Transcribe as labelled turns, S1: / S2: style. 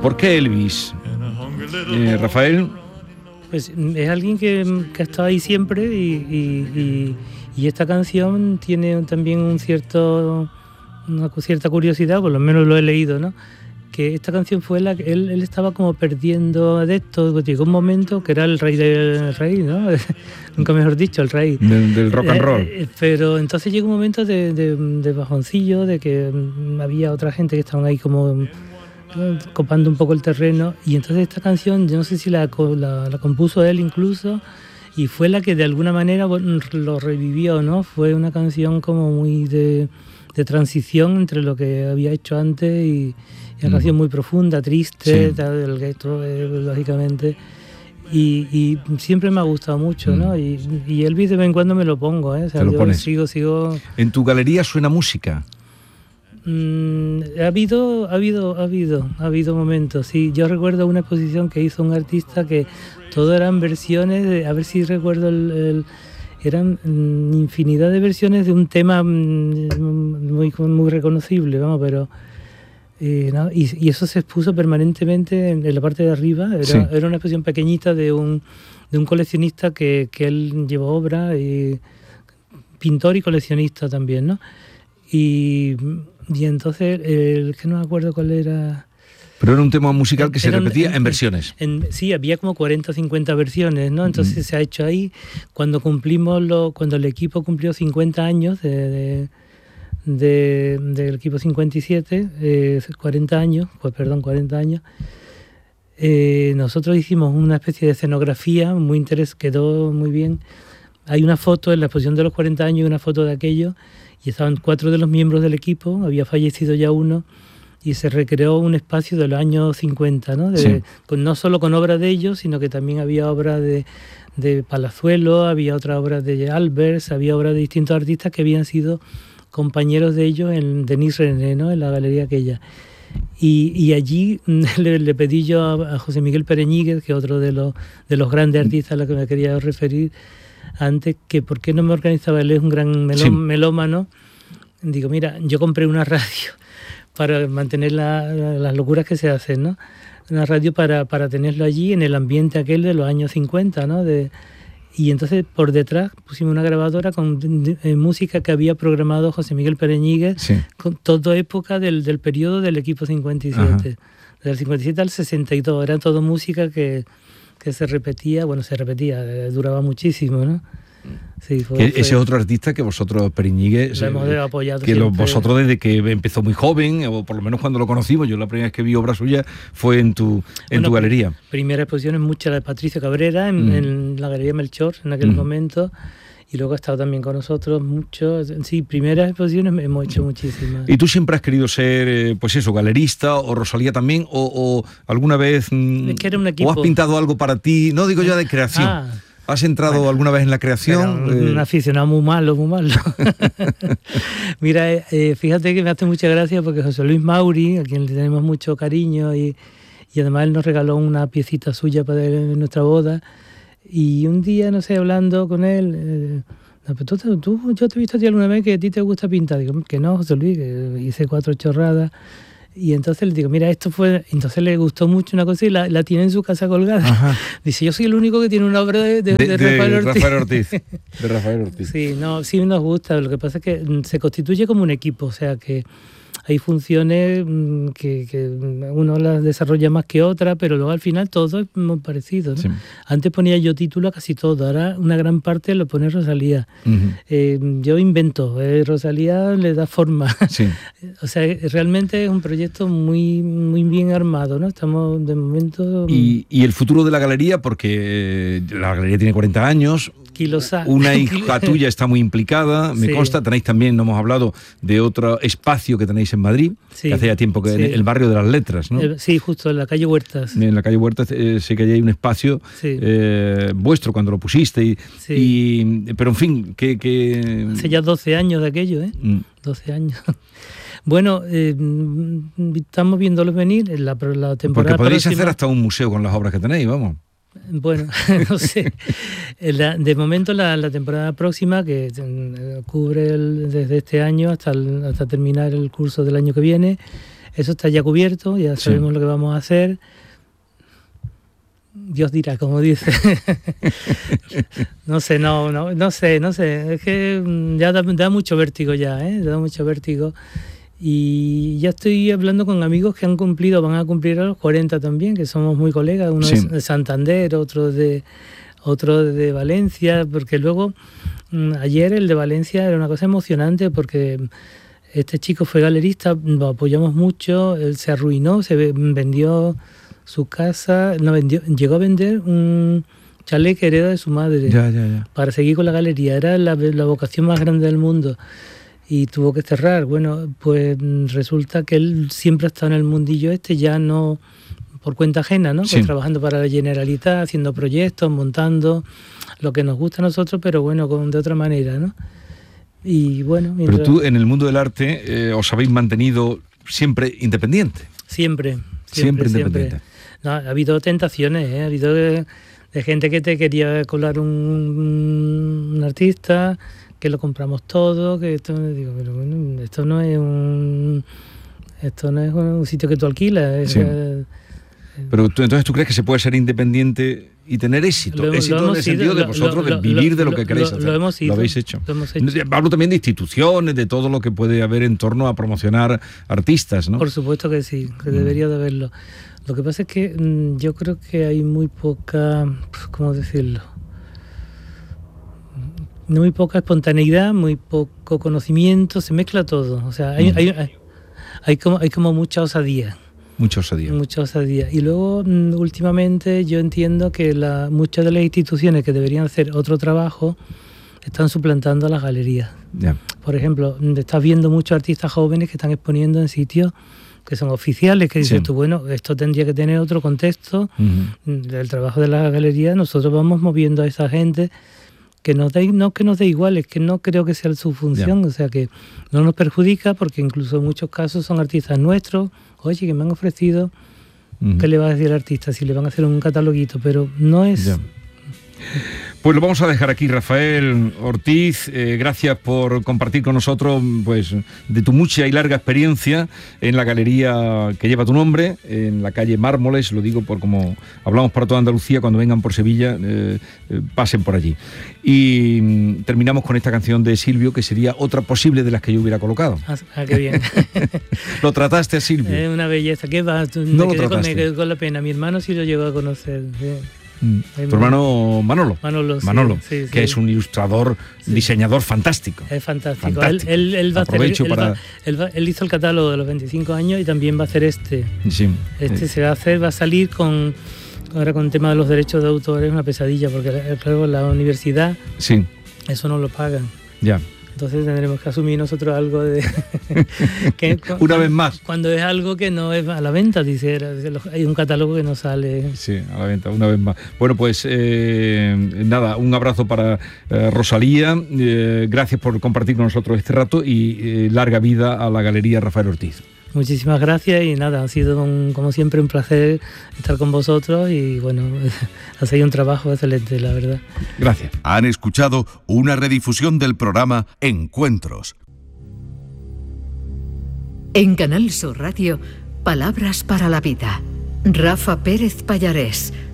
S1: ¿Por qué Elvis? Rafael.
S2: Pues es alguien que ha estado ahí siempre y esta canción tiene también una cierta curiosidad, por lo menos lo he leído, ¿no? Que esta canción fue la que él estaba como perdiendo adeptos, pues llegó un momento que era el rey del rey, ¿no? Nunca mejor dicho, el rey.
S1: Del rock and roll.
S2: Pero entonces llegó un momento de bajoncillo, de que había otra gente que estaban ahí como copando un poco el terreno, y entonces esta canción, yo no sé si la compuso él incluso, y fue la que de alguna manera lo revivió, ¿no? Fue una canción como muy de transición entre lo que había hecho antes y una canción muy profunda, triste, sí. El gato, lógicamente, y siempre me ha gustado mucho, ¿no? Y Elvis de vez en cuando me lo pongo, o sea, yo sigo.
S1: ¿En tu galería suena música?
S2: Ha habido momentos, sí. Yo recuerdo una exposición que hizo un artista que todo eran versiones, a ver si recuerdo eran infinidad de versiones de un tema muy reconocible, vamos, pero ¿no? Y eso se expuso permanentemente en la parte de arriba. Era una exposición pequeñita de un coleccionista que él llevó obra, pintor y coleccionista también, ¿no? Y entonces, que no me acuerdo cuál era.
S1: Pero era un tema musical que se repetía en versiones.
S2: Sí, había como 40 o 50 versiones, ¿no? Entonces se ha hecho ahí, cuando el equipo cumplió 50 años del equipo 57, 40 años, nosotros hicimos una especie de escenografía muy interesante, quedó muy bien. Hay una foto en la exposición de los 40 años, una foto de aquello, y estaban 4 de los miembros del equipo, había fallecido ya uno, y se recreó un espacio de los años 50, ¿no? No solo con obras de ellos, sino que también había obras de Palazuelo, había otras obras de Albers, había obras de distintos artistas que habían sido compañeros de ellos en Denis René, ¿no? En la galería aquella. Y allí le pedí yo a José Miguel Pereñíguez, que es otro de los grandes artistas a los que me quería referir antes, que por qué no me organizaba. Él es un gran melómano. Digo, mira, yo compré una radio para mantener las locuras que se hacen, ¿no? Una radio para tenerlo allí en el ambiente aquel de los años 50, ¿no? Y entonces por detrás pusimos una grabadora con música que había programado José Miguel Pereñíguez, con toda época del periodo del equipo 57. Ajá. Del 57 al 62, era todo música que se repetía, duraba muchísimo, ¿no? Sí,
S1: ese otro artista que vosotros, Pereñíguez,
S2: lo hemos apoyado
S1: que vosotros desde que empezó muy joven, o por lo menos cuando lo conocimos, yo la primera vez que vi obra suya fue en tu galería.
S2: Primera exposición es mucha la de Patricio Cabrera en la Galería Melchor en aquel momento, y luego ha estado también con nosotros mucho. Sí, primeras exposiciones hemos hecho muchísimas.
S1: ¿Y tú siempre has querido ser, galerista, o Rosalía también, o alguna vez
S2: es que era un equipo.
S1: O has pintado algo para ti? No digo yo de creación. ¿Has entrado alguna vez en la creación?
S2: Un aficionado muy malo. Mira, fíjate que me hace mucha gracia porque José Luis Mauri, a quien le tenemos mucho cariño, y además él nos regaló una piecita suya para nuestra boda, y un día, no sé, hablando con él, yo te he visto a ti alguna vez que a ti te gusta pintar. Digo, que no, José Luis, que hice 4 chorradas. Y entonces le digo, mira, entonces le gustó mucho una cosa y la tiene en su casa colgada. Ajá. Dice, yo soy el único que tiene una obra de Rafael Ortiz.
S1: De Rafael Ortiz.
S2: Sí, sí nos gusta. Lo que pasa es que se constituye como un equipo, o sea que hay funciones que uno las desarrolla más que otra, pero luego al final todo es muy parecido, ¿no? Sí. Antes ponía yo título a casi todo, ahora una gran parte lo pone Rosalía. Uh-huh. Yo invento, Rosalía le da forma. Sí. O sea, realmente es un proyecto muy, muy bien armado, ¿no? Estamos de momento...
S1: ¿Y el futuro de la galería? Porque la galería tiene 40 años... Una hija tuya está muy implicada, me consta. Tenéis también, no hemos hablado de otro espacio que tenéis en Madrid, que hace ya tiempo que en el barrio de las Letras, ¿no?
S2: Sí, justo en la calle Huertas.
S1: En la calle Huertas sé que hay un espacio vuestro cuando lo pusiste, pero en fin, que...
S2: Hace ya 12 años de aquello, 12 años. Bueno, estamos viéndolos venir en la temporada.
S1: Porque podréis hacer hasta un museo con las obras que tenéis, vamos.
S2: Bueno, no sé. De momento la temporada próxima, que cubre desde este año hasta terminar el curso del año que viene, eso está ya cubierto, ya sabemos lo que vamos a hacer. Dios dirá, como dice. No sé, es que ya da mucho vértigo ya, da mucho vértigo. Y ya estoy hablando con amigos que van a cumplir a los 40 también, que somos muy colegas, uno de Santander, otro de Valencia, porque luego ayer el de Valencia era una cosa emocionante porque este chico fue galerista, lo apoyamos mucho, él se arruinó, vendió su casa, llegó a vender un chalet que hereda de su madre para seguir con la galería, era la vocación más grande del mundo y tuvo que cerrar. Bueno, pues resulta que él siempre ha estado en el mundillo ya no por cuenta ajena, ¿no? Pues trabajando para la Generalitat, haciendo proyectos, montando lo que nos gusta a nosotros, pero bueno, de otra manera, ¿no? Y bueno...
S1: Pero tú en el mundo del arte os habéis mantenido siempre independiente.
S2: Siempre independiente. No, ha habido tentaciones, ha habido de gente que te quería colar un artista, que lo compramos todo, que esto, digo, pero bueno, esto no es un sitio que tú alquilas.
S1: Pero entonces tú crees que se puede ser independiente y tener éxito. Éxito en el sentido de vosotros, de vivir de lo que queréis hacer. Lo habéis hecho. Hablo también de instituciones, de todo lo que puede haber en torno a promocionar artistas, ¿no?
S2: Por supuesto que sí, que debería de haberlo. Lo que pasa es que yo creo que hay muy poca, ¿cómo decirlo? Muy poca espontaneidad, muy poco conocimiento, se mezcla todo. O sea, hay como mucha osadía.
S1: Mucha osadía. Y luego, últimamente, yo entiendo que muchas de las instituciones que deberían hacer otro trabajo están suplantando a las galerías. Por ejemplo, estás viendo muchos artistas jóvenes que están exponiendo en sitios que son oficiales, que dices tú, bueno, esto tendría que tener otro contexto. El trabajo de la galería, nosotros vamos moviendo a esa gente que no que nos dé igual, es que no creo que sea su función, o sea que no nos perjudica porque incluso en muchos casos son artistas nuestros, oye, que me han ofrecido, ¿qué le va a decir el artista? Si le van a hacer un cataloguito, pero no es... Pues lo vamos a dejar aquí, Rafael Ortiz. Gracias por compartir con nosotros pues, de tu mucha y larga experiencia en la galería que lleva tu nombre, en la calle Mármoles, lo digo por como hablamos para toda Andalucía, cuando vengan por Sevilla, pasen por allí. Y terminamos con esta canción de Silvio, que sería otra posible de las que yo hubiera colocado.
S2: Qué bien.
S1: ¿Lo trataste a Silvio?
S2: Es una belleza. ¿Qué va?
S1: No lo trataste.
S2: Me quedé con la pena. Mi hermano sí lo llegó a conocer.
S1: Tu hermano Manolo,
S2: sí,
S1: que es un ilustrador, diseñador fantástico.
S2: Es fantástico. Él va a él hizo el catálogo de los 25 años y también va a hacer este. Se va a salir ahora con el tema de los derechos de autor, es una pesadilla, porque luego la universidad eso no lo pagan. Entonces tendremos que asumir nosotros algo de...
S1: Una vez más.
S2: Cuando es algo que no es a la venta, dice, hay un catálogo que no sale.
S1: Sí, a la venta, una vez más. Bueno, pues nada, un abrazo para Rosalía. Gracias por compartir con nosotros este rato y larga vida a la Galería Rafael Ortiz.
S2: Muchísimas gracias y nada, ha sido como siempre un placer estar con vosotros y bueno, hacéis un trabajo excelente, la verdad.
S1: Gracias.
S3: Han escuchado una redifusión del programa Encuentros.
S4: En Canal Sur Radio, Palabras para la Vida. Rafa Pérez Pallarés.